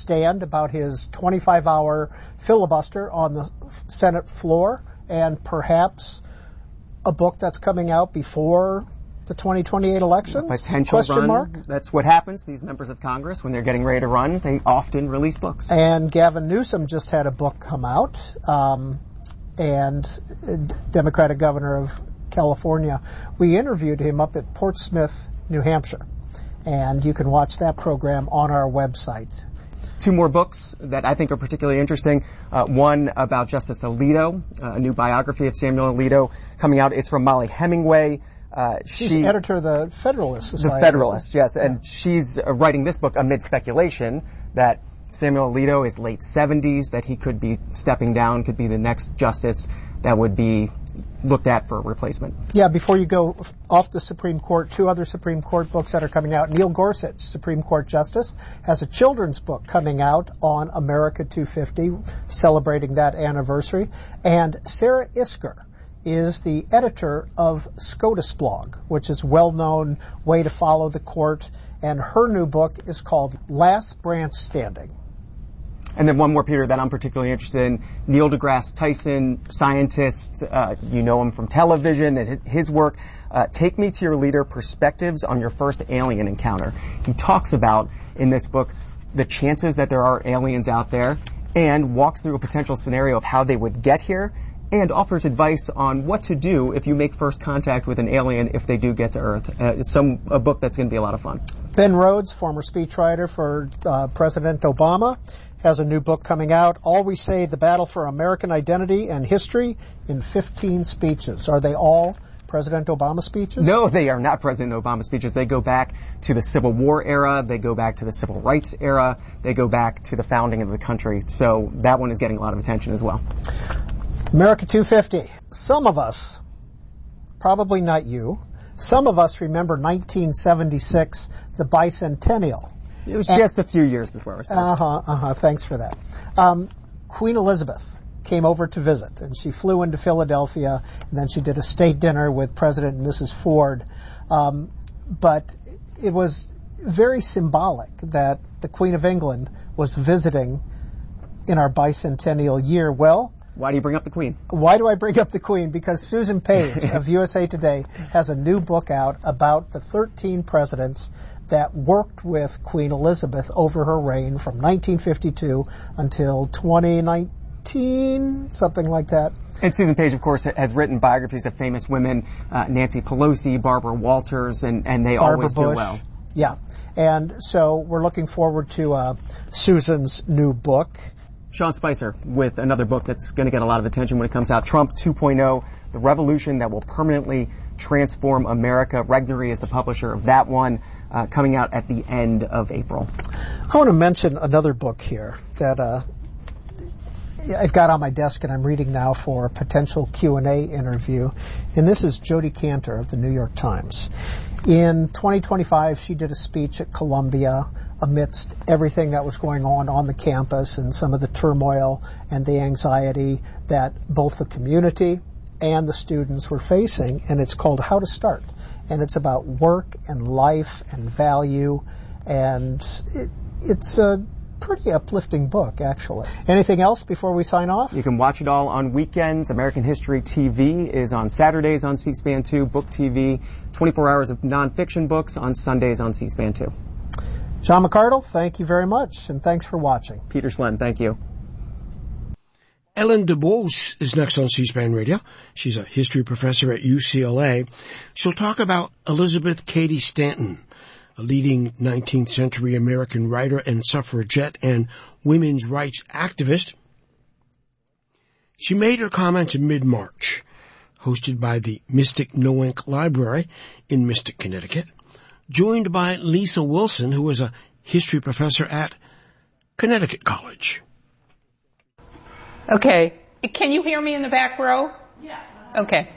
stand about his 25-hour filibuster on the Senate floor, and perhaps a book that's coming out before the 2028 elections? Potential run. Mark? That's what happens. These members of Congress, when they're getting ready to run, they often release books. And Gavin Newsom just had a book come out, and Democratic governor of California. We interviewed him up at Portsmouth, New Hampshire, and you can watch that program on our website. Two more books that I think are particularly interesting. One about Justice Alito, a new biography of Samuel Alito coming out. It's from Molly Hemingway. She's the editor of the Federalist Society. The Federalist, yes. Yeah. And she's writing this book amid speculation that Samuel Alito is late 70s, that he could be stepping down, could be the next justice that would be looked at for a replacement. Yeah, before you go off the Supreme Court, two other Supreme Court books that are coming out. Neil Gorsuch, Supreme Court Justice, has a children's book coming out on America 250, celebrating that anniversary. And Sarah Isker is the editor of SCOTUS blog, which is a well-known way to follow the court. And her new book is called Last Branch Standing. And then one more, Peter, that I'm particularly interested in. Neil deGrasse Tyson, scientist, you know him from television and his work. Take Me to Your Leader, Perspectives on Your First Alien Encounter. He talks about, in this book, the chances that there are aliens out there and walks through a potential scenario of how they would get here and offers advice on what to do if you make first contact with an alien if they do get to Earth. A book that's going to be a lot of fun. Ben Rhodes, former speechwriter for President Obama, has a new book coming out, All We Say, The Battle for American Identity and History in 15 Speeches. Are they all President Obama speeches? No, they are not President Obama speeches. They go back to the Civil War era. They go back to the Civil Rights era. They go back to the founding of the country. So that one is getting a lot of attention as well. America 250. Some of us, probably not you, some of us remember 1976, the bicentennial. It was just a few years before I was born. Thanks for that. Queen Elizabeth came over to visit, and she flew into Philadelphia, and then she did a state dinner with President and Mrs. Ford. But it was very symbolic that the Queen of England was visiting in our bicentennial year. Well, why do you bring up the Queen? Why do I bring up the Queen? Because Susan Page of USA Today has a new book out about the 13 presidents that worked with Queen Elizabeth over her reign from 1952 until 2019, something like that. And Susan Page, of course, has written biographies of famous women, Nancy Pelosi, Barbara Walters, and they Barbara always Bush. do well. Yeah. And so we're looking forward to Susan's new book. Sean Spicer with another book that's going to get a lot of attention when it comes out, Trump 2.0, The Revolution That Will Permanently Transform America. Regnery is the publisher of that one, coming out at the end of April. I want to mention another book here that I've got on my desk and I'm reading now for a potential Q&A interview, and this is Jodi Kantor of the New York Times. In 2025, she did a speech at Columbia amidst everything that was going on the campus and some of the turmoil and the anxiety that both the community and the students were facing, and it's called How to Start. And it's about work and life and value, and it's a pretty uplifting book, actually. Anything else before we sign off? You can watch it all on weekends. American History TV is on Saturdays on C-SPAN 2, Book TV, 24 hours of nonfiction books on Sundays on C-SPAN 2. John McArdle, thank you very much, and thanks for watching. Peter Slen, thank you. Ellen DuBose is next on C-SPAN Radio. She's a history professor at UCLA. She'll talk about Elizabeth Cady Stanton, a leading 19th century American writer and suffragette and women's rights activist. She made her comments in mid-March, hosted by the Mystic No-Ink Library in Mystic, Connecticut, joined by Lisa Wilson, who is a history professor at Connecticut College. Okay. Can you hear me in the back row? Yeah. Okay.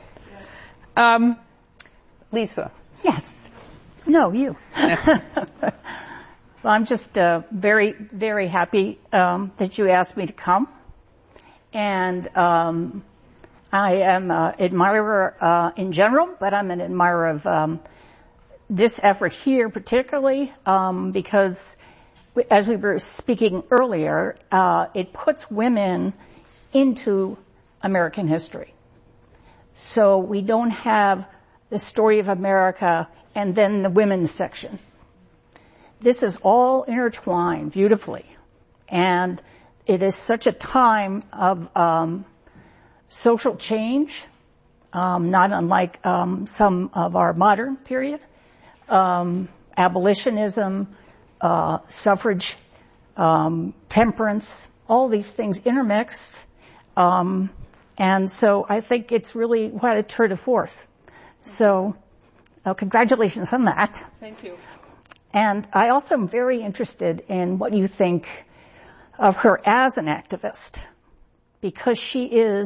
Lisa. Yes. No, you. Well, I'm just very, very happy that you asked me to come. And I am an admirer in general, but I'm an admirer of this effort here particularly because as we were speaking earlier, it puts women into American history. So we don't have the story of America and then the women's section. This is all intertwined beautifully. And it is such a time of social change, not unlike some of our modern period. Abolitionism, suffrage, temperance, all these things intermixed. And so I think it's really quite a tour de force. So congratulations on that. Thank you. And I also am very interested in what you think of her as an activist, because she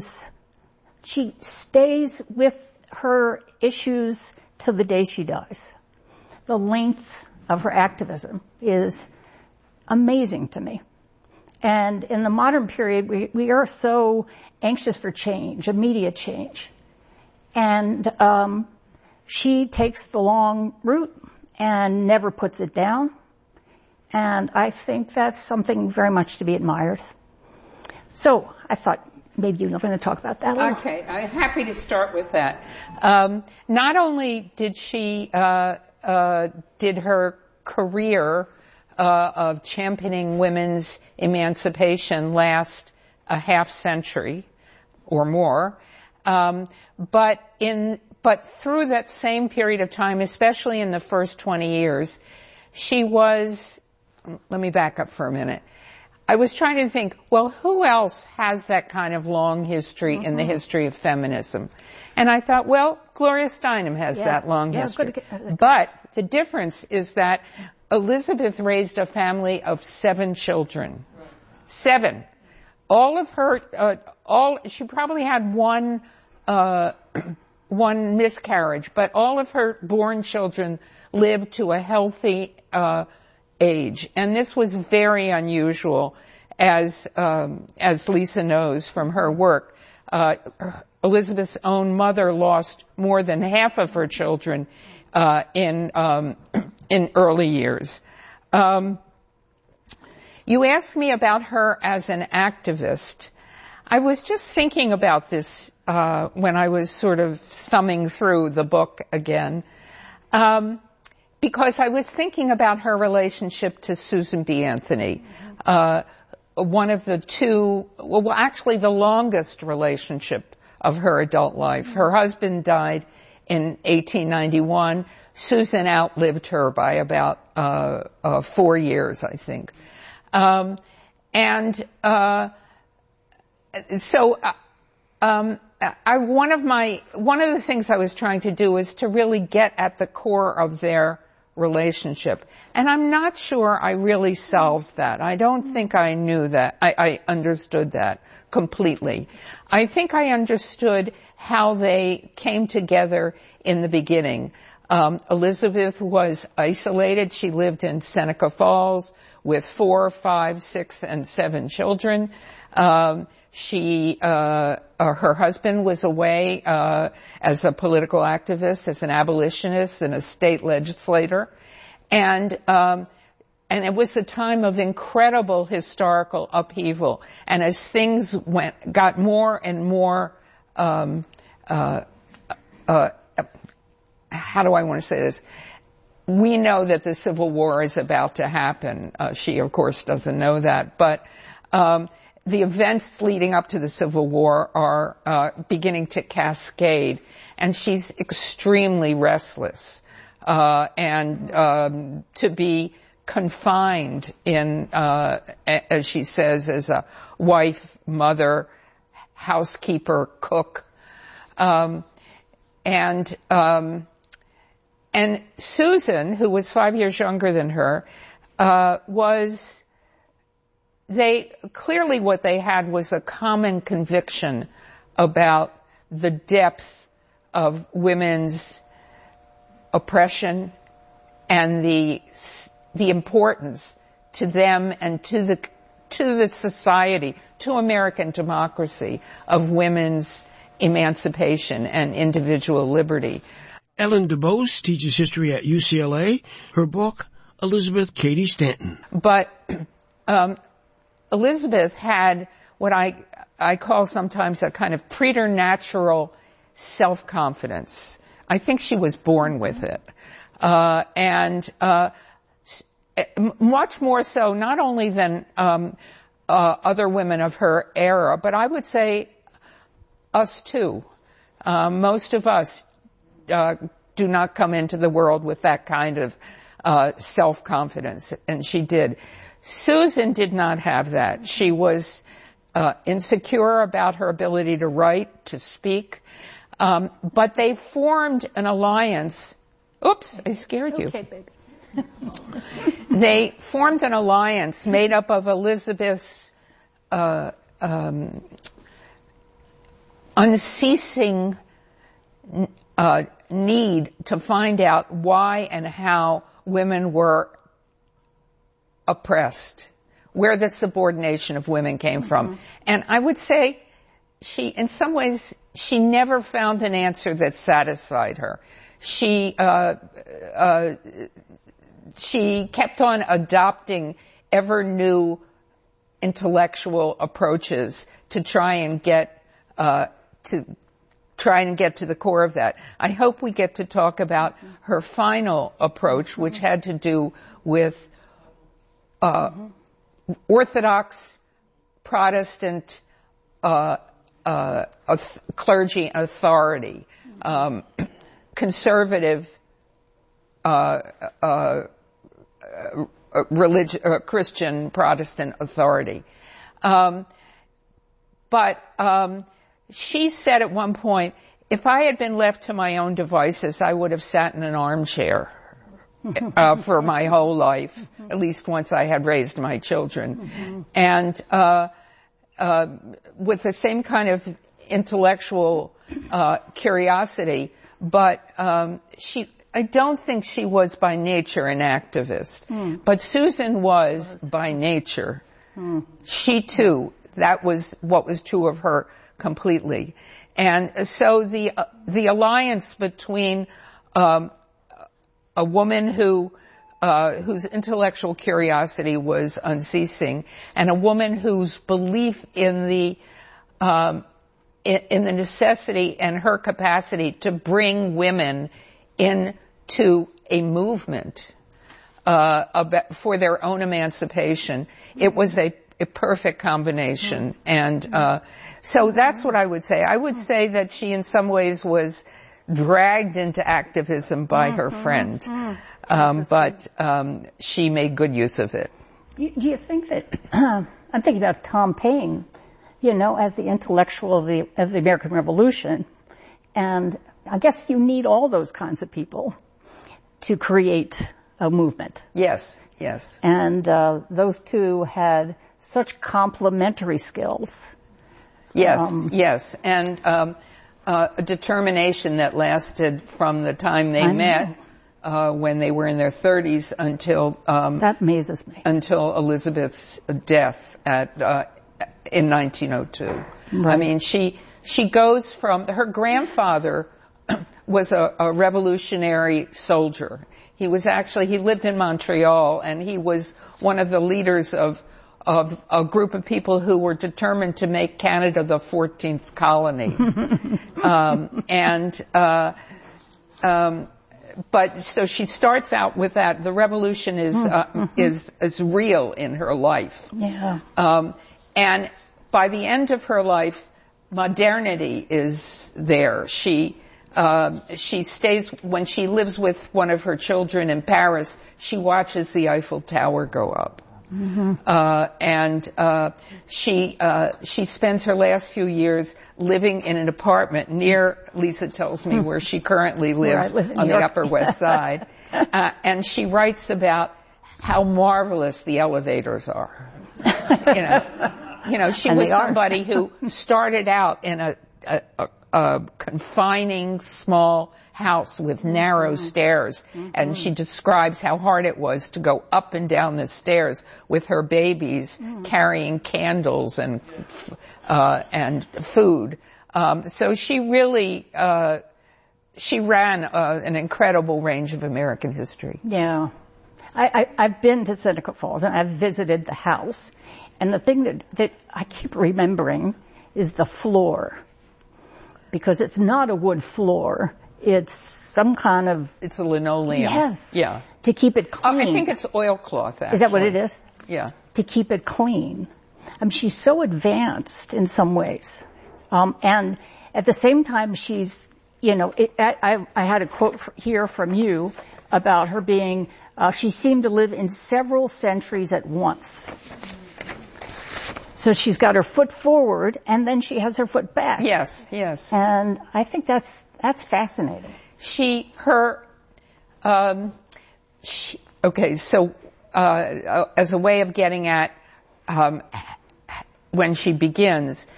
stays with her issues till the day she dies. The length of her activism is amazing to me. And in the modern period, we are so anxious for change, immediate change. And she takes the long route and never puts it down. And I think that's something very much to be admired. So I thought maybe you were going to talk about that a little. Okay, I'm happy to start with that. Not only did she did her career of championing women's emancipation last a half century or more, but through that same period of time, especially in the first 20 years, she was, let me back up for a minute. I was trying to think, well, who else has that kind of long history in the history of feminism? And I thought, well, Gloria Steinem has that long history. But the difference is that Elizabeth raised a family of 7 children. 7. All of her, she probably had one miscarriage, but all of her born children lived to a healthy age. And this was very unusual, as Lisa knows from her work. Elizabeth's own mother lost more than half of her children in early years. You asked me about her as an activist. I was just thinking about this when I was sort of thumbing through the book again, because I was thinking about her relationship to Susan B. Anthony, one of the two, well, actually the longest relationship of her adult life. Her husband died in 1891. Susan outlived her by about 4 years, I think. So one of the things I was trying to do is to really get at the core of their relationship. And I'm not sure I really solved that. I don't think I knew that. I understood that completely. I think I understood how they came together in the beginning. Elizabeth was isolated. She lived in Seneca Falls with 4, 5, 6, and 7 children. Her husband was away as a political activist, as an abolitionist and a state legislator, and it was a time of incredible historical upheaval. And as things got more and more, how do I want to say this? We know that the Civil War is about to happen. She, of course, doesn't know that, but the events leading up to the Civil War are beginning to cascade, and she's extremely restless. And to be confined in, as she says, as a wife, mother, housekeeper, cook, and Susan, who was 5 years younger than her, clearly what they had was a common conviction about the depth of women's oppression and the importance to them and to the society, to American democracy, of women's emancipation and individual liberty. Ellen DuBose teaches history at UCLA. Her book, Elizabeth Cady Stanton. But Elizabeth had what I call sometimes a kind of preternatural self-confidence. I think she was born with it. And much more so, not only than other women of her era, but I would say us too. Most of us do not come into the world with that kind of self-confidence, and she did. Susan did not have that. She was insecure about her ability to write, to speak, but they formed an alliance. Oops, I scared you. Okay, baby. They formed an alliance made up of Elizabeth's unceasing need to find out why and how women were oppressed, where the subordination of women came from. And I would say in some ways, she never found an answer that satisfied her. She kept on adopting ever new intellectual approaches to try and get to the core of that. I hope we get to talk about her final approach, which had to do with Orthodox Protestant clergy authority, conservative Christian Protestant authority. But she said at one point, if I had been left to my own devices, I would have sat in an armchair for my whole life, at least once I had raised my children. And with the same kind of intellectual curiosity, but I don't think she was by nature an activist. But Susan was by nature. She too, that was what was true of her completely. And so the alliance between a woman whose intellectual curiosity was unceasing and a woman whose belief in the necessity and her capacity to bring women into a movement for their own emancipation, it was a perfect combination. And so that's what I would say. I would say that she in some ways was dragged into activism by her friend, but she made good use of it. Do you think that, I'm thinking about Tom Paine, as the intellectual of the American Revolution, and I guess you need all those kinds of people to create a movement. Yes. And those two had such complementary skills. Yes, and a determination that lasted from the time they met when they were in their 30s until that amazes me. Until Elizabeth's death in 1902. Right. I mean, she goes from her grandfather was a revolutionary soldier. He lived in Montreal, and he was one of the leaders of a group of people who were determined to make Canada the 14th colony. But so she starts out with that. The revolution is real in her life. Yeah. And by the end of her life, modernity is there. She stays, when she lives with one of her children in Paris, she watches the Eiffel Tower go up. She spends her last few years living in an apartment near, Lisa tells me, where she currently lives on the Upper West Side. And she writes about how marvelous the elevators are. She was somebody who started out in a confining small house with narrow stairs, and she describes how hard it was to go up and down the stairs with her babies carrying candles and food. So she really she ran an incredible range of American history. Yeah. I've been to Seneca Falls and I've visited the house. And the thing that I keep remembering is the floor. Because it's not a wood floor. It's some kind of... It's a linoleum. Yes. Yeah. To keep it clean. I think it's oilcloth, actually. Is that what it is? Yeah. To keep it clean. She's so advanced in some ways. And at the same time, she's, I had a quote here from you about her being, she seemed to live in several centuries at once. So she's got her foot forward and then she has her foot back. Yes, yes. And I think that's fascinating. As a way of getting at, when she begins,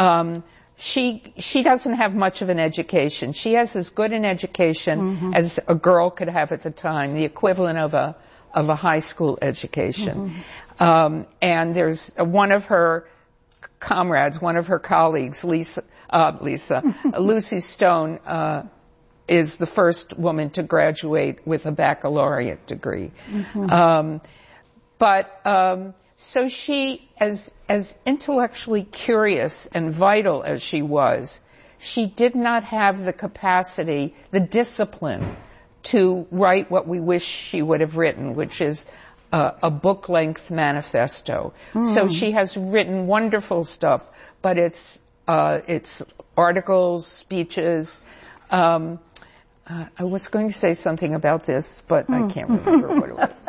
she doesn't have much of an education. She has as good an education as a girl could have at the time, the equivalent of a high school education. And there's one of her comrades, one of her colleagues, Lucy Stone, is the first woman to graduate with a baccalaureate degree. So she, as intellectually curious and vital as she was, she did not have the capacity, the discipline to write what we wish she would have written, which is a book-length manifesto. So she has written wonderful stuff, but it's articles, speeches. I was going to say something about this, but I can't remember what it was.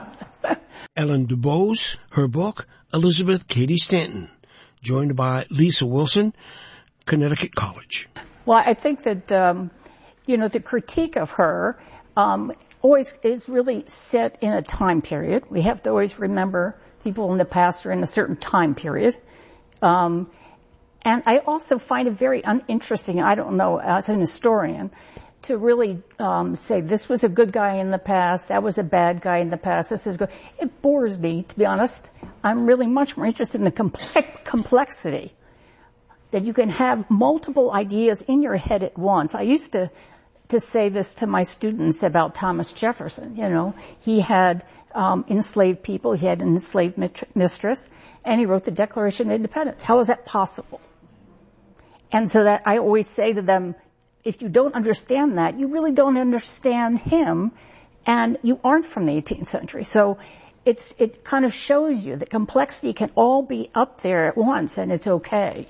Ellen DuBose, her book, Elizabeth Cady Stanton, joined by Lisa Wilson, Connecticut College. Well, I think that, the critique of her always is really set in a time period. We have to always remember people in the past are in a certain time period. And I also find it very uninteresting, I don't know, as an historian, to really say this was a good guy in the past, that was a bad guy in the past, this is good. It bores me, to be honest. I'm really much more interested in the complexity, that you can have multiple ideas in your head at once. I used to say this to my students about Thomas Jefferson. He had enslaved people, he had an enslaved mistress, and he wrote the Declaration of Independence. How is that possible? And so that I always say to them, if you don't understand that, you really don't understand him, and you aren't from the 18th century. So it kind of shows you that complexity can all be up there at once, and it's okay,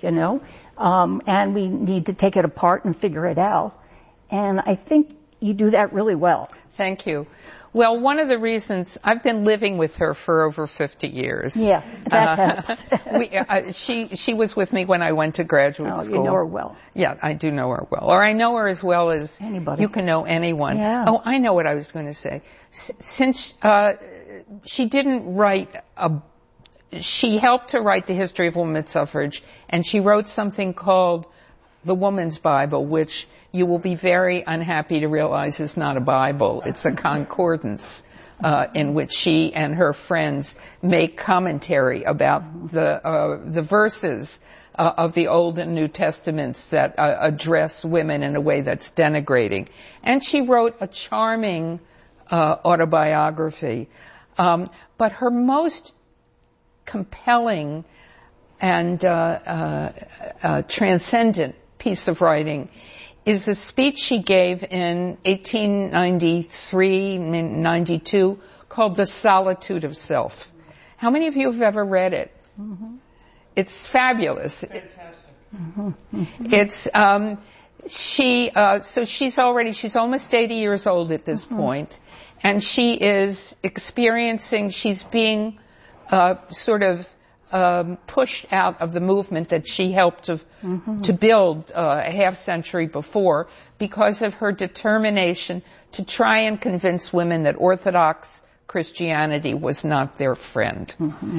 and we need to take it apart and figure it out. And I think you do that really well. Thank you. Well, one of the reasons I've been living with her for over 50 years. Yeah, that helps. She was with me when I went to graduate school. You know her well. Yeah, I do know her well. Or I know her as well as anybody. You can know anyone. Yeah. Oh, I know what I was going to say. Since she didn't write she helped to write the history of women's suffrage, and she wrote something called The Woman's Bible, which you will be very unhappy to realize is not a Bible. It's a concordance in which she and her friends make commentary about the verses of the Old and New Testaments that address women in a way that's denigrating. And she wrote a charming autobiography. But her most compelling and transcendent piece of writing is a speech she gave in 1893-92 called The Solitude of Self. How many of you have ever read it? Mm-hmm. It's fabulous. Fantastic. It's she's almost 80 years old at this point, and she is experiencing, she's being pushed out of the movement that she helped to build a half century before because of her determination to try and convince women that Orthodox Christianity was not their friend.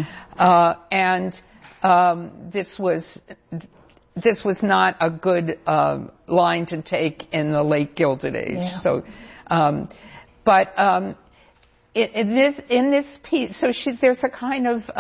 This was not a good line to take in the late Gilded Age. Yeah. So, in this piece, so there's a kind of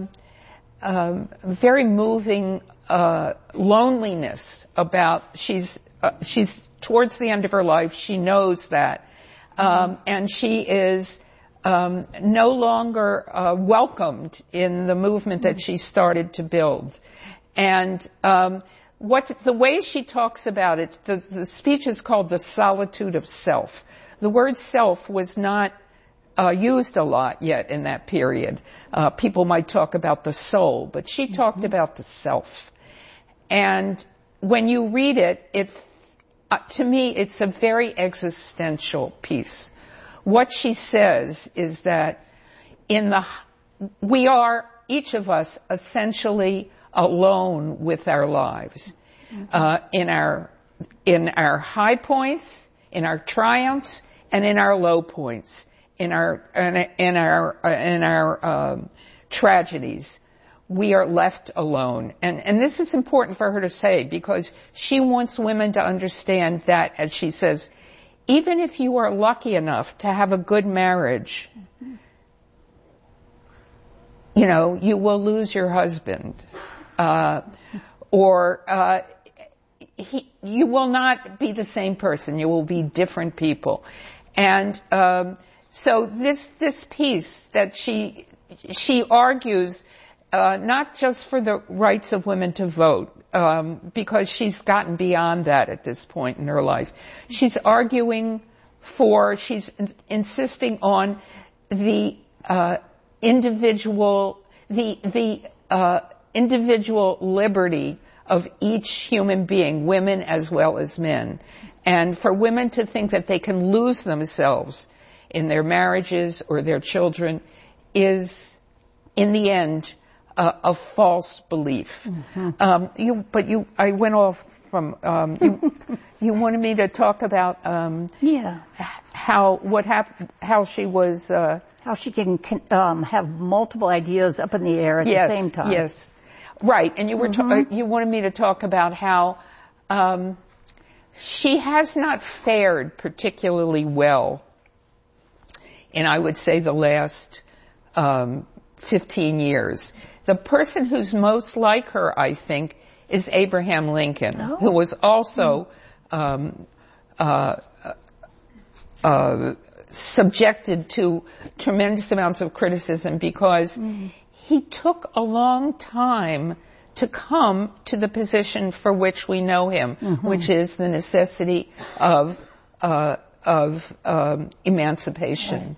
very moving loneliness about she's towards the end of her life. She knows that, and she is no longer welcomed in the movement that she started to build. And the way she talks about it, the speech is called The Solitude of Self. The word self was not used a lot yet in that period. People might talk about the soul, but she talked about the self. And when you read it, to me, it's a very existential piece. What she says is that we are, each of us, essentially alone with our lives, in our high points, in our triumphs, and in our low points, in our tragedies. We are left alone. And this is important for her to say, because she wants women to understand that, as she says, even if you are lucky enough to have a good marriage, you will lose your husband. You will not be the same person. You will be different people. And so this piece that she argues, not just for the rights of women to vote, because she's gotten beyond that at this point in her life. She's insisting on the individual liberty of each human being, women as well as men. And for women to think that they can lose themselves in their marriages or their children is, in the end, a false belief. Mm-hmm. I went off from, you wanted me to talk about, how she was, how she can have multiple ideas up in the air at the same time. Yes. Right. And you were, you wanted me to talk about how, she has not fared particularly well in, I would say, the last, 15 years. The person who's most like her, I think, is Abraham Lincoln, who was also subjected to tremendous amounts of criticism because he took a long time to come to the position for which we know him, which is the necessity of emancipation.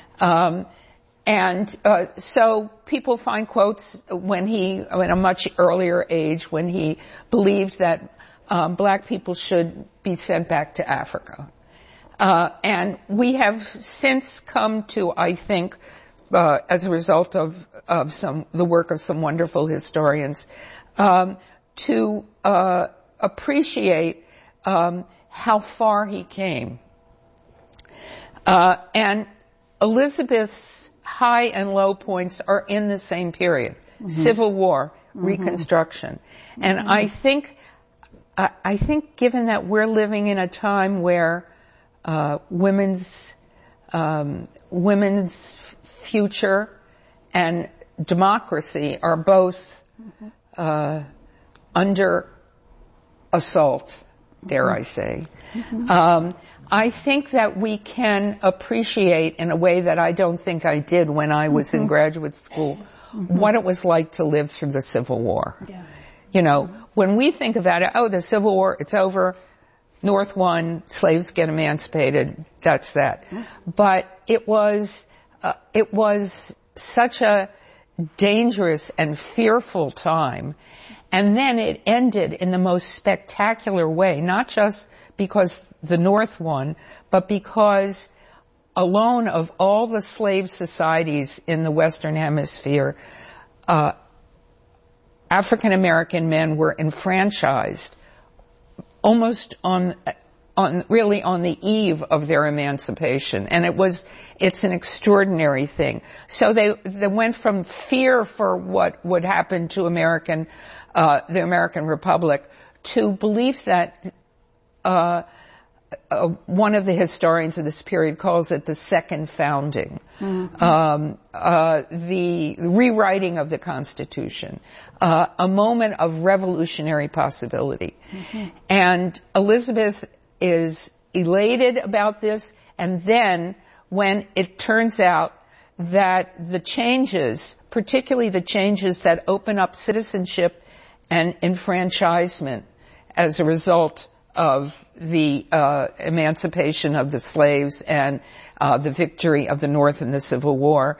So people find quotes when in a much earlier age, when he believed that black people should be sent back to Africa. And we have since come to, I think, as a result of the work of some wonderful historians, to appreciate how far he came. And Elizabeth's high and low points are in the same period. Civil War, Reconstruction. And I think given that we're living in a time where women's future and democracy are both under assault, dare I say. I think that we can appreciate in a way that I don't think I did when I was in graduate school what it was like to live through the Civil War. Yeah. When we think about it, the Civil War, it's over, North won, slaves get emancipated, that's that. But it was such a dangerous and fearful time. And then it ended in the most spectacular way, not just because the North won, but because alone of all the slave societies in the Western Hemisphere, African American men were enfranchised almost on the eve of their emancipation. And it's an extraordinary thing. So they went from fear for what would happen to the American Republic to belief that, one of the historians of this period calls it the second founding, the rewriting of the Constitution, a moment of revolutionary possibility. And Elizabeth is elated about this, and then when it turns out that the changes, particularly the changes that open up citizenship and enfranchisement as a result of the emancipation of the slaves and the victory of the North in the Civil War,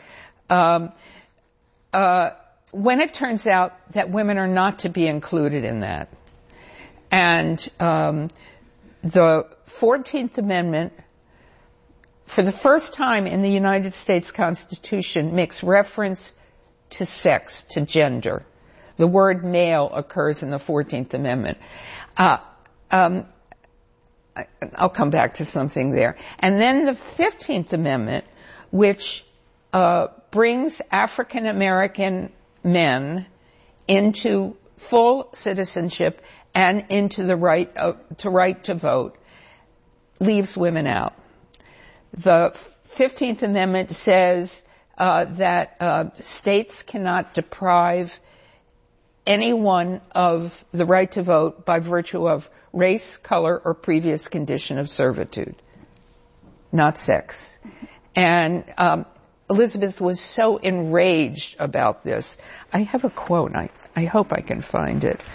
when it turns out that women are not to be included in that. And the 14th Amendment, for the first time in the United States Constitution, makes reference to sex, to gender. The word male occurs in the 14th Amendment. I'll come back to something there. And then the 15th Amendment, which brings African American men into full citizenship and into the right to vote, leaves women out. The 15th Amendment says that states cannot deprive anyone of the right to vote by virtue of race, color, or previous condition of servitude, not sex. And Elizabeth was so enraged about this. I have a quote. I hope I can find it.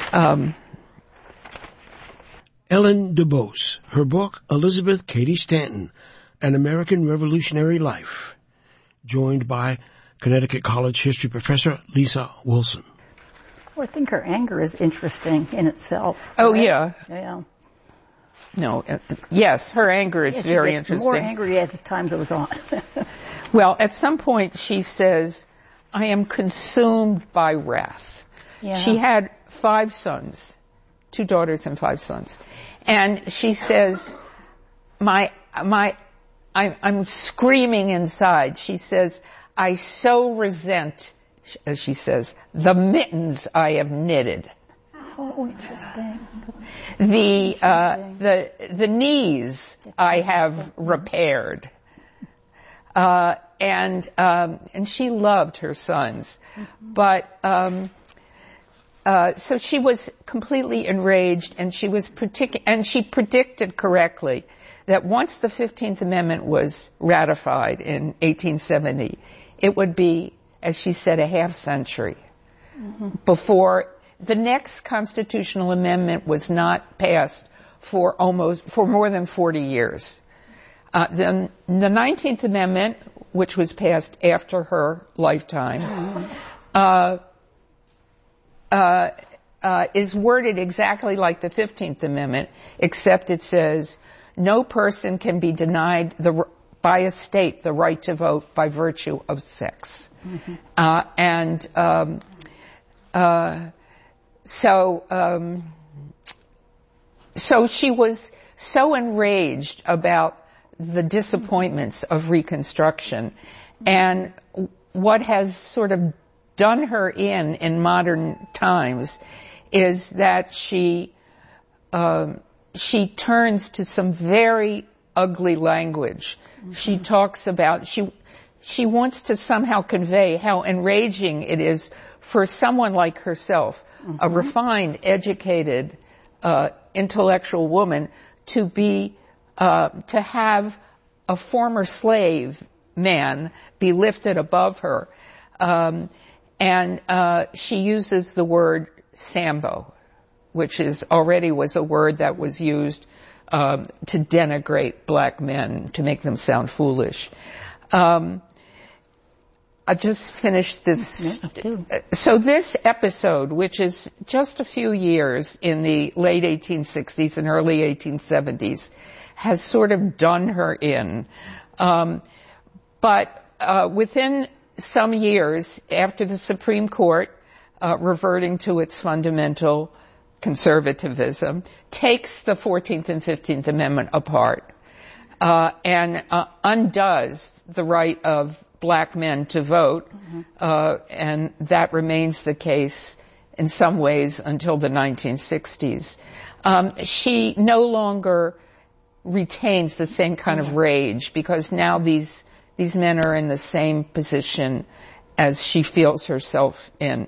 Ellen DuBose, her book, Elizabeth Cady Stanton, An American Revolutionary Life, joined by Connecticut College history professor Lisa Wilson. Well, I think her anger is interesting in itself. Oh, right? yeah. Yeah. No, yes, her anger is very interesting. More angry as time goes on. Well, at some point she says, I am consumed by wrath. Yeah. She had 5 sons, 2 daughters and 5 sons. And she says, I'm screaming inside. She says, I so resent, as she says, the mittens I have knitted. Oh, interesting. The knees I have repaired. And she loved her sons. But, so she was completely enraged, and she predicted correctly that once the 15th Amendment was ratified in 1870, it would be, as she said, a half century before the next constitutional amendment was not passed for more than 40 years. Then the 19th Amendment, which was passed after her lifetime, is worded exactly like the 15th Amendment, except it says no person can be denied by a state the right to vote by virtue of sex. So she was so enraged about the disappointments of Reconstruction, and what has sort of done her in modern times is that she turns to some very ugly language. She talks about, she wants to somehow convey how enraging it is for someone like herself, a refined, educated, intellectual woman, to have a former slave man be lifted above her. And she uses the word Sambo, which was a word that was used to denigrate black men, to make them sound foolish. I just finished this. So this episode, which is just a few years in the late 1860s and early 1870s, has sort of done her in. But within some years, after the Supreme Court, reverting to its fundamental conservatism, takes the 14th and 15th Amendment apart and undoes the right of black men to vote, and that remains the case in some ways until the 1960s. She no longer retains the same kind of rage, because now these men are in the same position as she feels herself in.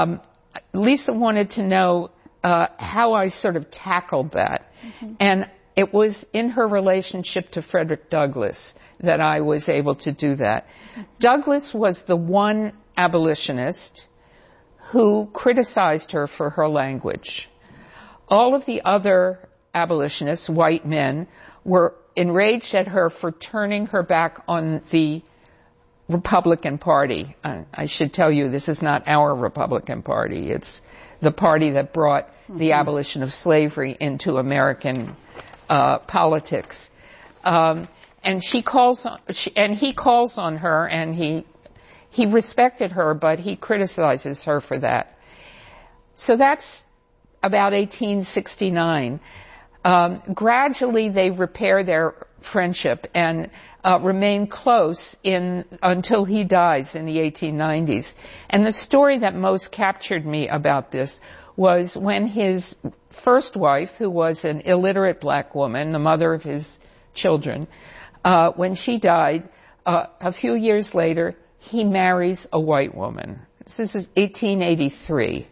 Lisa wanted to know how I sort of tackled that. And it was in her relationship to Frederick Douglass that I was able to do that. Douglass was the one abolitionist who criticized her for her language. All of the other abolitionists, white men, were enraged at her for turning her back on the Republican Party. I should tell you, this is not our Republican Party. It's the party that brought the abolition of slavery into American politics. And he calls on her, and he respected her, but he criticizes her for that. So that's about 1869. Gradually, they repair their friendship and remain close until he dies in the 1890s. And the story that most captured me about this was when his first wife, who was an illiterate black woman, the mother of his children, when she died, a few years later, he marries a white woman. This is 1883.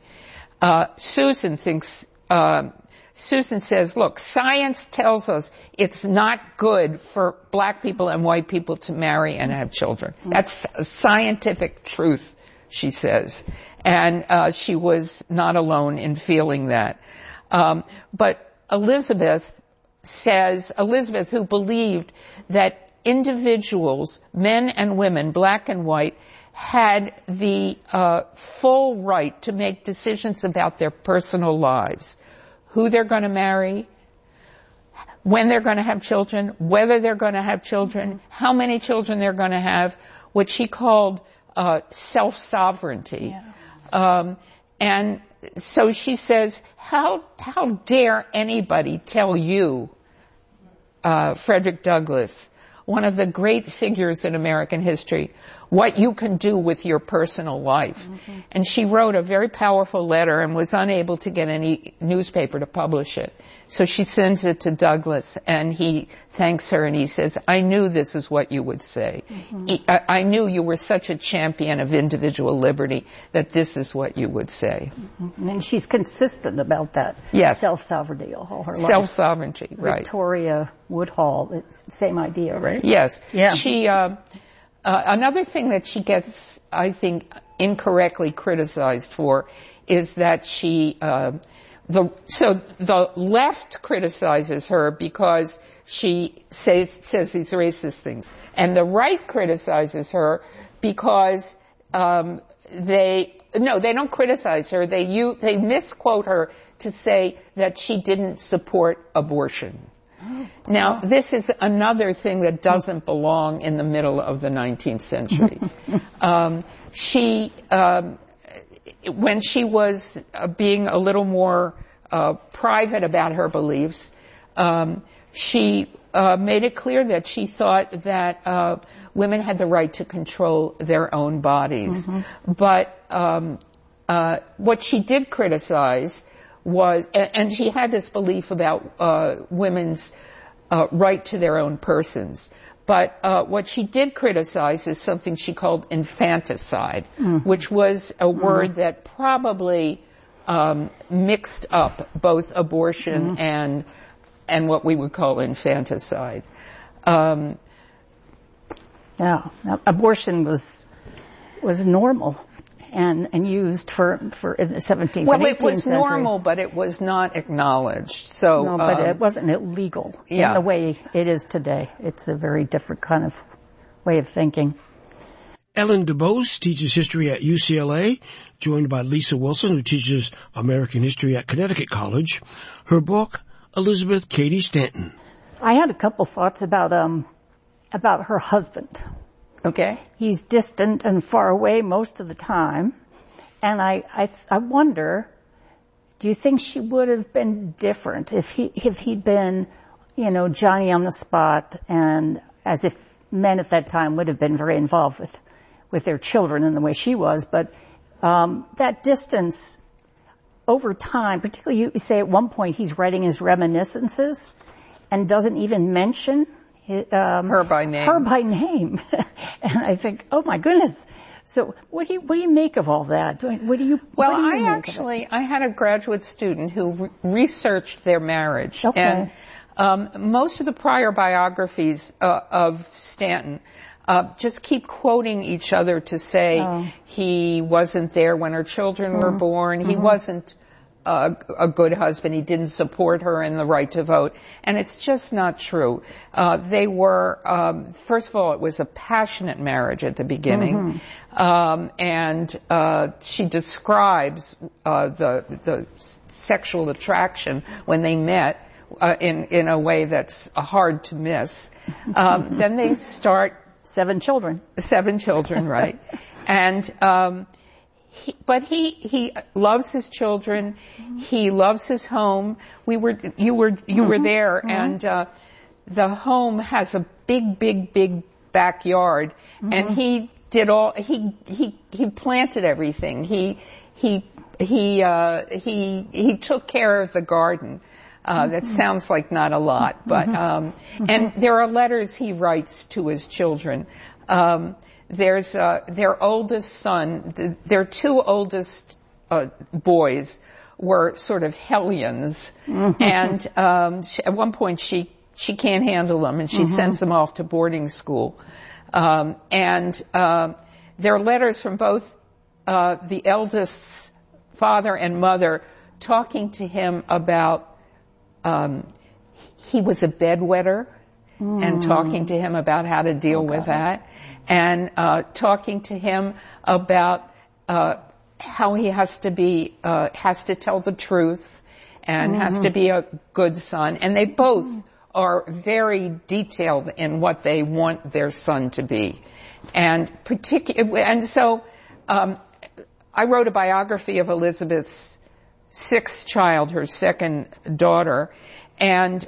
Susan says, look, science tells us it's not good for black people and white people to marry and have children. That's a scientific truth, she says. And she was not alone in feeling that. But Elizabeth, who believed that individuals, men and women, black and white, had the full right to make decisions about their personal lives. Who they're going to marry, when they're going to have children, whether they're going to have children, how many children they're going to have, what she called self-sovereignty. Yeah. And so she says, how dare anybody tell you, Frederick Douglass, one of the great figures in American history, what you can do with your personal life. Mm-hmm. And she wrote a very powerful letter and was unable to get any newspaper to publish it. So she sends it to Douglass, and he thanks her, and he says, I knew this is what you would say. Mm-hmm. I knew you were such a champion of individual liberty that this is what you would say. Mm-hmm. And she's consistent about that. Yes. Self-sovereignty all her life. Self-sovereignty, right. Victoria Woodhull, it's the same idea, right? Yes. Yeah. She, another thing that she gets, I think, incorrectly criticized for is that she, the left criticizes her because she says these racist things, and the right criticizes her because they don't criticize her. They misquote her to say that she didn't support abortion. Now, this is another thing that doesn't belong in the middle of the 19th century. When she was being a little more private about her beliefs, she made it clear that she thought that women had the right to control their own bodies. Mm-hmm. But what she did criticize was, and she had this belief about women's right to their own persons. But what she did criticize is something she called infanticide, which was a word that probably mixed up both abortion and what we would call infanticide. Abortion was normal and used for in the 17th and 18th Well, it was century. normal, but it was not acknowledged. So, no, but it wasn't illegal in the way it is today. It's a very different kind of way of thinking. Ellen DuBose teaches history at UCLA, joined by Lisa Wilson, who teaches American history at Connecticut College. Her book, Elizabeth Cady Stanton. I had a couple thoughts about her husband. Okay. He's distant and far away most of the time. And I wonder, do you think she would have been different if he'd been, Johnny on the spot, and as if men at that time would have been very involved with their children in the way she was. But that distance over time, particularly you say at one point he's writing his reminiscences and doesn't even mention her by name. Her by name. And I think, oh my goodness. So what do you make of all that? I had a graduate student who researched their marriage. Okay. Most of the prior biographies of Stanton just keep quoting each other to say he wasn't there when her children were born, he wasn't a good husband, he didn't support her in the right to vote, and it's just not true. They were, first of all, it was a passionate marriage at the beginning, and she describes the sexual attraction when they met in a way that's hard to miss. Then they start 7 children. 7 children, right? And but he loves his children. He loves his home. You were there, and the home has a big backyard, and he did all. He planted everything. He took care of the garden. That sounds like not a lot, but and there are letters he writes to his children. There's their oldest son. Their 2 oldest boys were sort of hellions, and at one point she can't handle them, and she sends them off to boarding school. And there are letters from both the eldest's father and mother talking to him about he was a bedwetter, and talking to him about how to deal with that, and talking to him about how he has to tell the truth and has to be a good son. And they both are very detailed in what they want their son to be. And so I wrote a biography of Elizabeth's 6th child, her 2nd daughter, and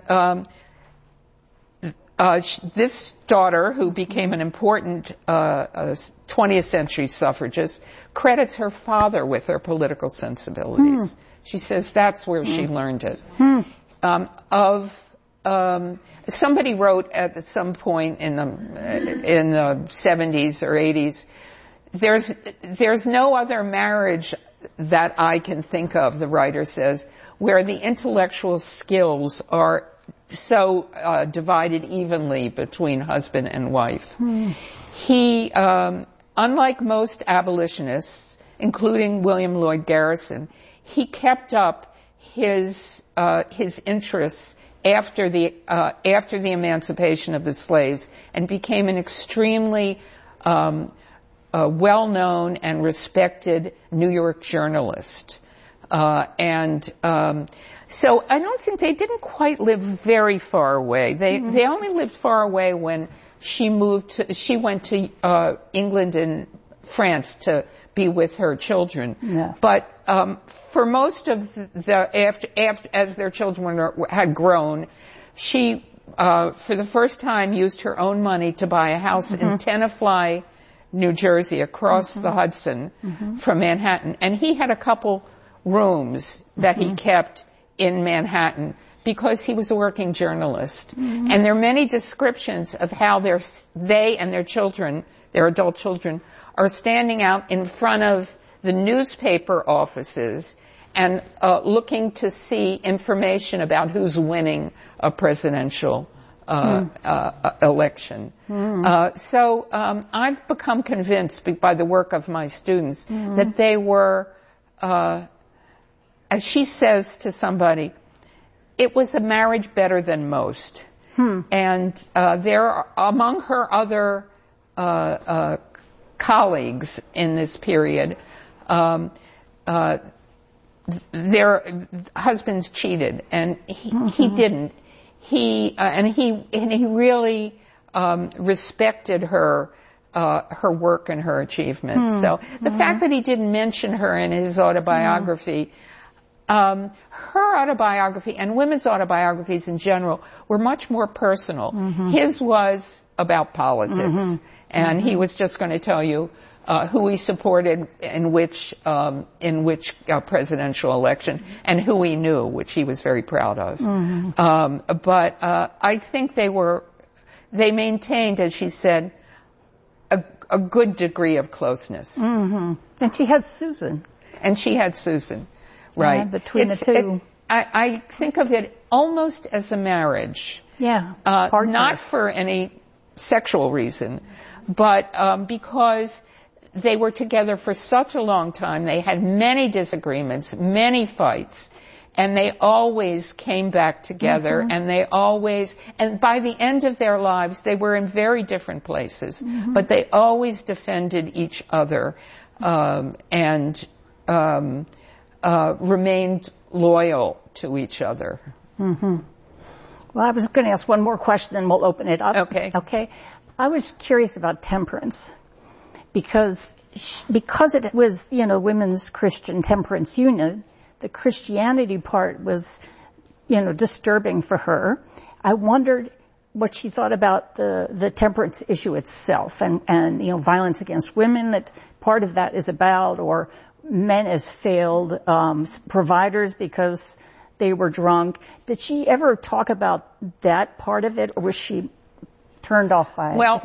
this daughter, who became an important 20th century suffragist, credits her father with her political sensibilities. She says that's where she learned it. Somebody wrote at some point in the 70s or 80s, there's no other marriage that I can think of, the writer says, where the intellectual skills are so divided evenly between husband and wife. He, unlike most abolitionists, including William Lloyd Garrison, he kept up his interests after the emancipation of the slaves and became an extremely well-known and respected New York journalist. So I don't think they didn't quite live very far away. They only lived far away when she went to England and France to be with her children. Yeah. But for most of as their children had grown, she for the first time used her own money to buy a house in Tenafly, New Jersey, across the Hudson from Manhattan. And he had a couple rooms that he kept in Manhattan because he was a working journalist. And there are many descriptions of how they and their children, their adult children, are standing out in front of the newspaper offices and looking to see information about who's winning a presidential election. So I've become convinced by the work of my students that they were, as she says to somebody, it was a marriage better than most. And there are, among her other colleagues in this period, their husbands cheated, and he didn't. He really respected her work and her achievements. So the fact that he didn't mention her in his autobiography, her autobiography and women's autobiographies in general were much more personal. His was about politics, and he was just going to tell you who he supported in which presidential election and who he knew, which he was very proud of. But I think they maintained, as she said, a good degree of closeness. And she had Susan. And she had Susan, right? Between the two. I think of it almost as a marriage. Yeah. Not for any sexual reason, but because they were together for such a long time. They had many disagreements, many fights, and they always came back together, and and by the end of their lives, they were in very different places, but they always defended each other, and remained loyal to each other. Well, I was going to ask one more question, then we'll open it up. Okay. I was curious about temperance, because it was, Women's Christian Temperance Union. The Christianity part was, disturbing for her. I wondered what she thought about the temperance issue itself and violence against women that part of that is about, or men as failed providers because they were drunk. Did she ever talk about that part of it, or was she turned off by it? Well,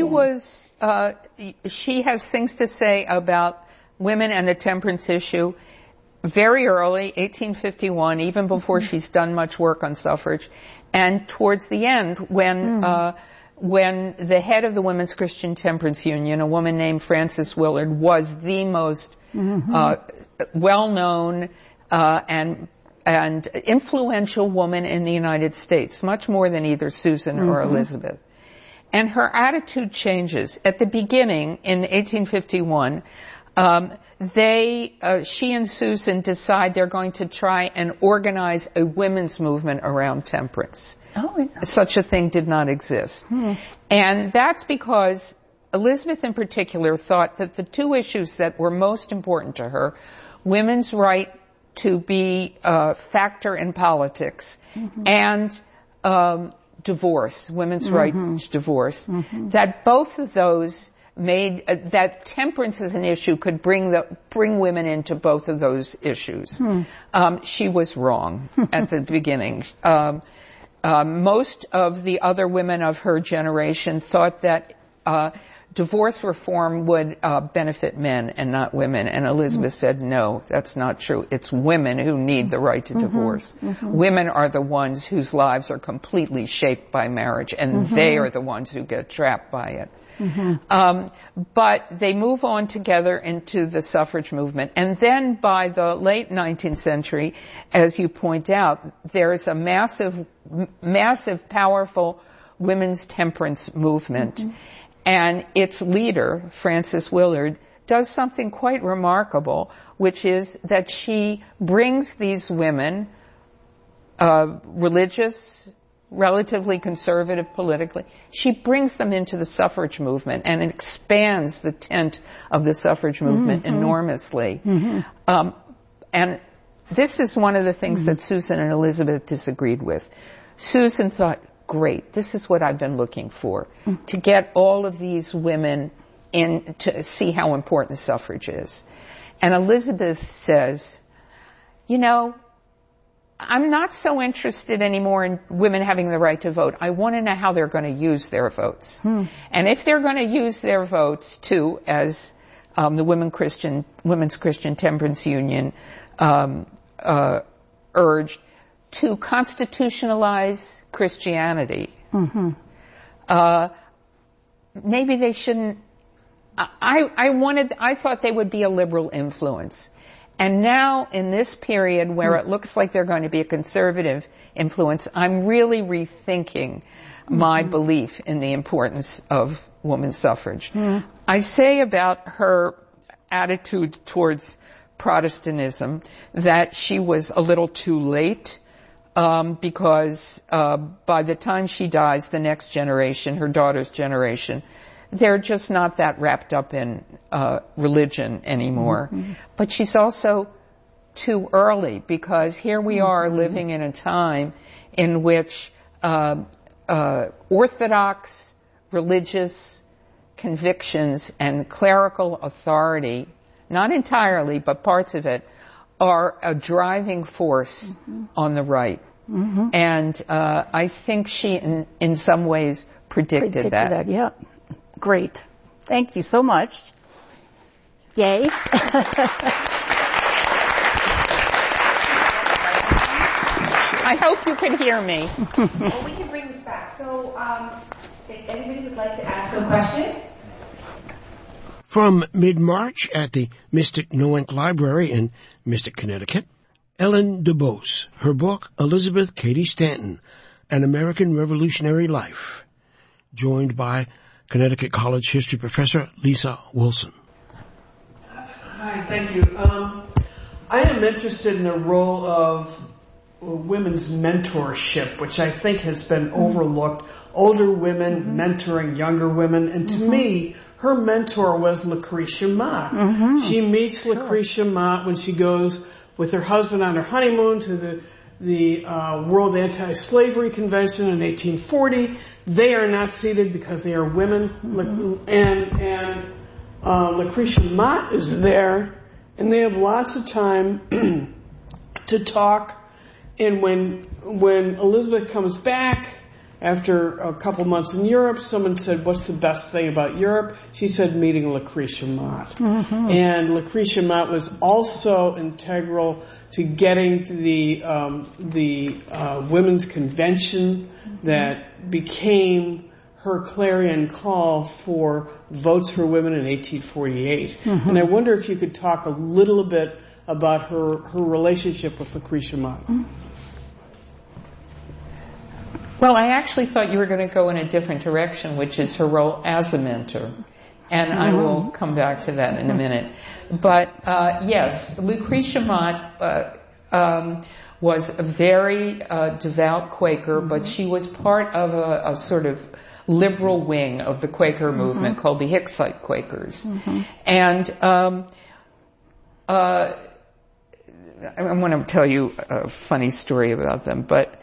she has things to say about women and the temperance issue very early, 1851, even before she's done much work on suffrage. And towards the end, when the head of the Women's Christian Temperance Union, a woman named Frances Willard, was the most well-known and influential woman in the United States, much more than either Susan or Elizabeth. And her attitude changes. At the beginning, in 1851, she and Susan decide they're going to try and organize a women's movement around temperance. Oh, yeah. Such a thing did not exist. And that's because Elizabeth in particular thought that the two issues that were most important to her, women's right to be a factor in politics and divorce, women's right to divorce, that both of those made that temperance as an issue could bring women into both of those issues. She was wrong at the beginning. Most of the other women of her generation thought that divorce reform would benefit men and not women, and Elizabeth said, no, that's not true. It's women who need the right to divorce. Women are the ones whose lives are completely shaped by marriage, and they are the ones who get trapped by it. But they move on together into the suffrage movement. And then by the late 19th century, as you point out, there's a massive, powerful women's temperance movement. And its leader, Frances Willard, does something quite remarkable, which is that she brings these women, religious, relatively conservative politically, she brings them into the suffrage movement and expands the tent of the suffrage movement enormously. And this is one of the things that Susan and Elizabeth disagreed with. Susan thought, great, this is what I've been looking for, to get all of these women in to see how important suffrage is. And Elizabeth says, I'm not so interested anymore in women having the right to vote. I want to know how they're going to use their votes. And if they're going to use their votes too, as the Women's Christian Temperance Union urged, to constitutionalize Christianity, maybe they shouldn't. I thought they would be a liberal influence. And now, in this period where it looks like they're going to be a conservative influence, I'm really rethinking my belief in the importance of women's suffrage. I say about her attitude towards Protestantism that she was a little too late, because by the time she dies, the next generation, her daughter's generation, they're just not that wrapped up in religion anymore. But she's also too early, because here we are living in a time in which orthodox religious convictions and clerical authority, not entirely, but parts of it, are a driving force on the right. And I think she, in some ways, predicted that. Yeah. Great. Thank you so much. Yay. I hope you can hear me. Well, we can bring this back. So, if anybody would like to ask a question? From mid-March at the Mystic Noenk Library in Mystic, Connecticut, Ellen DuBose, her book, Elizabeth Cady Stanton, An American Revolutionary Life, joined by Connecticut College history professor Lisa Wilson. Hi, thank you. I am interested in the role of women's mentorship, which I think has been overlooked. Older women mentoring younger women, and to me, her mentor was Lucretia Mott. She meets Lucretia Mott when she goes with her husband on her honeymoon to the World Anti-Slavery Convention in 1840. They are not seated because they are women, and Lucretia Mott is there, and they have lots of time to talk. And when Elizabeth comes back after a couple months in Europe, someone said, "What's the best thing about Europe?" She said, "Meeting Lucretia Mott." And Lucretia Mott was also integral to getting to the women's convention that became her clarion call for votes for women in 1848. And I wonder if you could talk a little bit about her relationship with Lucretia Mott. Well, I actually thought you were going to go in a different direction, which is her role as a mentor. And I will come back to that in a minute. But, yes, Lucretia Mott was a very devout Quaker, but she was part of a sort of liberal wing of the Quaker movement called the Hicksite Quakers. And I want to tell you a funny story about them, but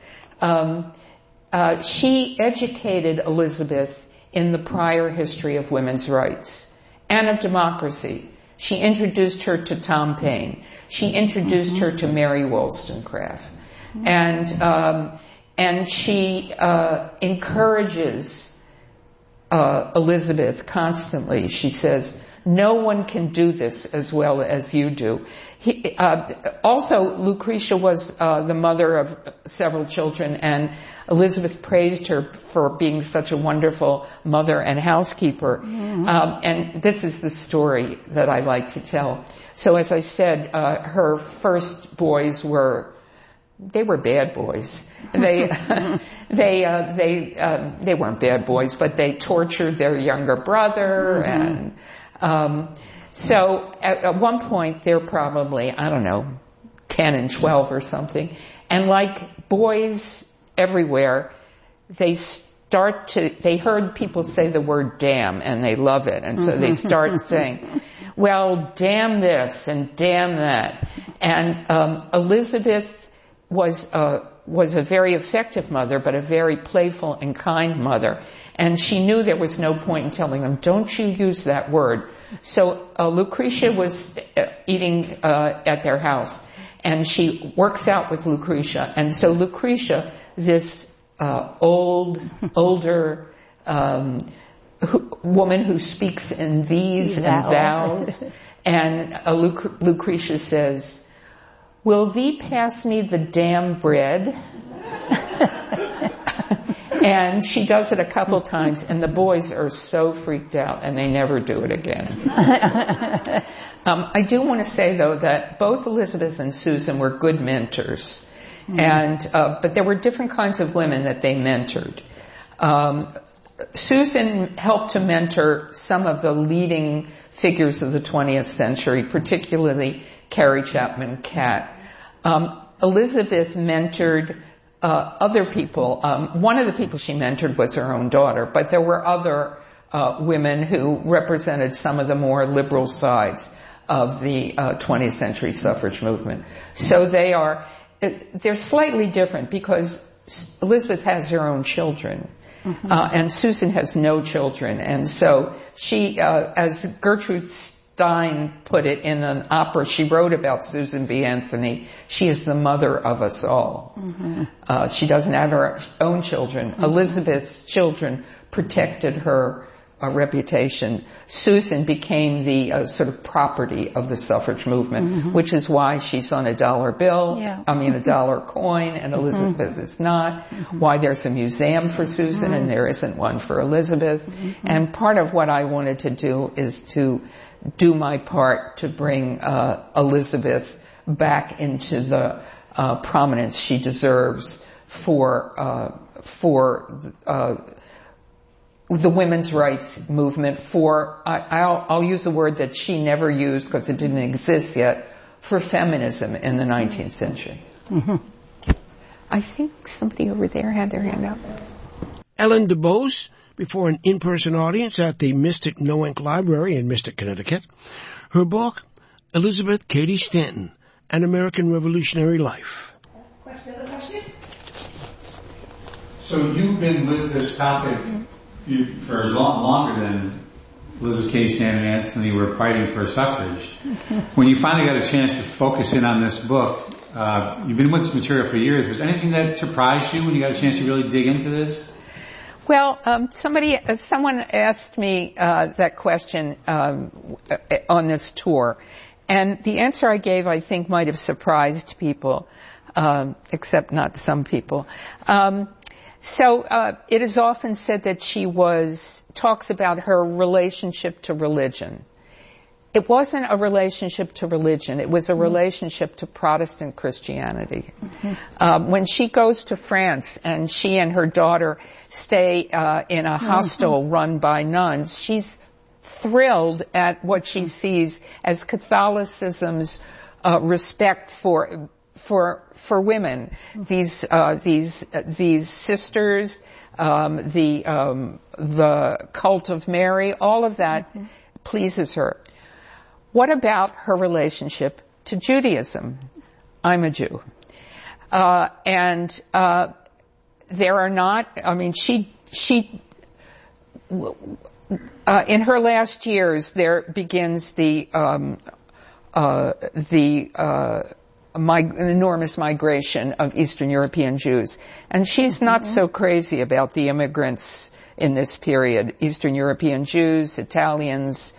she educated Elizabeth in the prior history of women's rights and of democracy. She introduced her to Tom Paine. She introduced her to Mary Wollstonecraft. And she encourages Elizabeth constantly. She says, "No one can do this as well as you do." Also, Lucretia was the mother of several children, and Elizabeth praised her for being such a wonderful mother and housekeeper. And this is the story that I like to tell. So as I said, her first boys were bad boys. They weren't bad boys, but they tortured their younger brother, and so at one point they're probably, 10 and 12 or something, and like boys everywhere, they heard people say the word damn, and they love it, and so they start saying, well, damn this and damn that. And Elizabeth was a very effective mother, but a very playful and kind mother. And she knew there was no point in telling them, don't you use that word. So Lucretia was eating at their house, and she works out with Lucretia. And so Lucretia, this older woman who speaks in these and thous, and Lucretia says, "Will thee pass me the damn bread?" And she does it a couple times, and the boys are so freaked out, and they never do it again. I do want to say, though, that both Elizabeth and Susan were good mentors, but there were different kinds of women that they mentored. Susan helped to mentor some of the leading figures of the 20th century, particularly Carrie Chapman Catt. Elizabeth mentored other people. One of the people she mentored was her own daughter, but there were other women who represented some of the more liberal sides of the 20th century suffrage movement. So they're slightly different because Elizabeth has her own children, and Susan has no children. And so she, as Gertrude Stein put it in an opera she wrote about Susan B. Anthony, she is the mother of us all. She doesn't have her own children. Elizabeth's children protected her reputation, Susan became the sort of property of the suffrage movement, which is why she's on a dollar bill, a dollar coin, and Elizabeth is not, why there's a museum for Susan and there isn't one for Elizabeth. And part of what I wanted to do is to do my part to bring Elizabeth back into the prominence she deserves for the women's rights movement, I'll use a word that she never used because it didn't exist yet, for feminism in the 19th century. I think somebody over there had their hand up. Ellen DuBose, before an in-person audience at the Mystic No-Ink Library in Mystic, Connecticut. Her book, Elizabeth Cady Stanton, An American Revolutionary Life. Another question? So you've been with this topic for as longer than Elizabeth Cady Stanton and Anthony were fighting for suffrage. When you finally got a chance to focus in on this book, you've been with this material for years. Was anything that surprised you when you got a chance to really dig into this? Well, someone asked me that question on this tour, and the answer I gave, I think, might have surprised people, except not some people. So it is often said that she talks about her relationship to religion. It wasn't a relationship to religion. It was a relationship to Protestant Christianity. When she goes to France and she and her daughter stay in a hostel run by nuns, she's thrilled at what she sees as Catholicism's respect for women. These sisters, the cult of Mary, all of that pleases her. What about her relationship to Judaism? I'm a Jew. And there are not, she in her last years, there begins the enormous migration of Eastern European Jews. And she's not so crazy about the immigrants in this period, Eastern European Jews, Italians.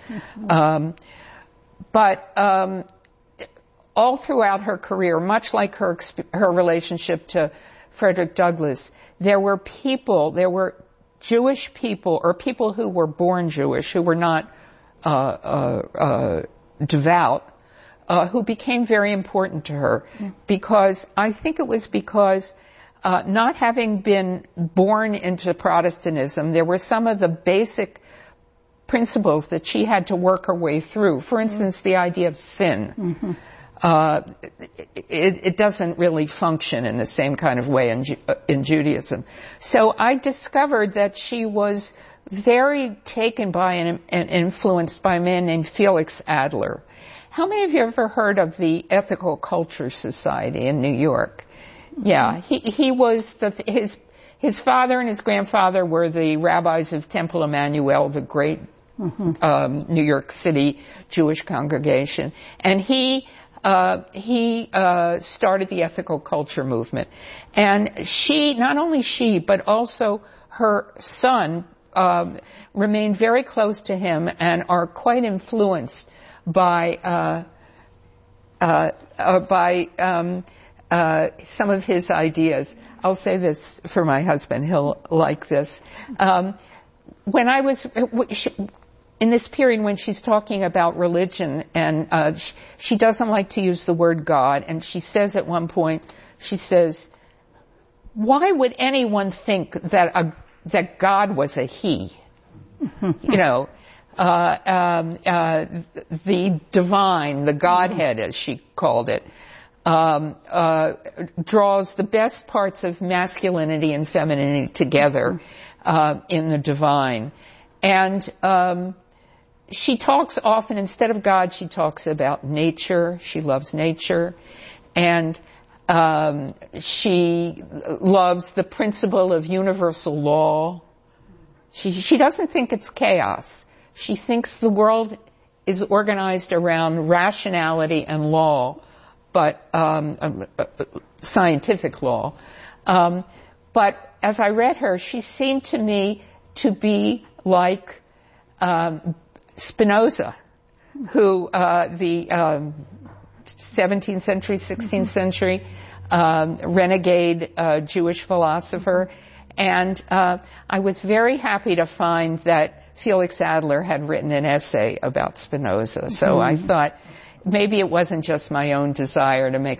But all throughout her career, much like her relationship to Frederick Douglass, there were Jewish people, or people who were born Jewish, who were not devout, who became very important to her, because I think it was because not having been born into Protestantism, there were some of the basic principles that she had to work her way through. For instance, the idea of sin. It doesn't really function in the same kind of way in Judaism. So I discovered that she was very taken by and influenced by a man named Felix Adler. How many of you have ever heard of the Ethical Culture Society in New York? Yeah, he was his father and his grandfather were the rabbis of Temple Emmanuel, the great New York City Jewish congregation, and he started the ethical culture movement. And not only she, but also her son remained very close to him and are quite influenced by some of his ideas. I'll say this for my husband; he'll like this. When I was in this period when she's talking about religion, and she doesn't like to use the word God, and she says at one point, she says, "Why would anyone think that God was a he?" The divine, the Godhead, as she called it, draws the best parts of masculinity and femininity together in the divine. And she talks often, instead of God, she talks about nature. She loves nature. And she loves the principle of universal law. She doesn't think it's chaos. She thinks the world is organized around rationality and law, but scientific law. But as I read her, she seemed to me to be like Spinoza, who the 17th century, 16th century renegade Jewish philosopher. And I was very happy to find that Felix Adler had written an essay about Spinoza. So I thought maybe it wasn't just my own desire to make